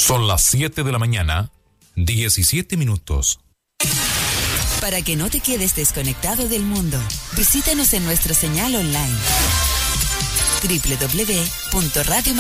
Son las 7 de la mañana, 17 minutos. Para que no te quedes desconectado del mundo, visítanos en nuestra señal online www.radiomaria.cl.